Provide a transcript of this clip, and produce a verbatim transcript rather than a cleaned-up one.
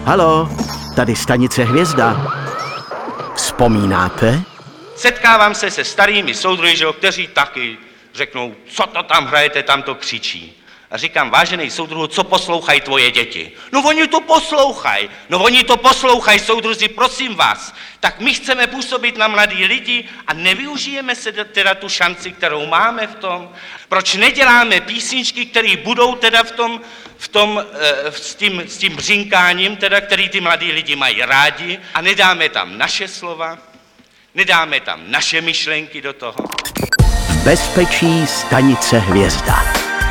Halo, tady stanice Hvězda. Vzpomínáte? Setkávám se se starými soudruhy, že jo, kteří taky řeknou, co to tam hrajete, tam to křičí. A říkám, vážený soudruhu, co poslouchají tvoje děti? No oni to poslouchají, no oni to poslouchají, soudruzi, prosím vás. Tak my chceme působit na mladý lidi a nevyužijeme se teda tu šanci, kterou máme v tom. Proč neděláme písničky, které budou teda v tom, v tom e, s, tím, s tím břinkáním, teda, který ty mladí lidi mají rádi a nedáme tam naše slova, nedáme tam naše myšlenky do toho. V bezpečí stanice Hvězda.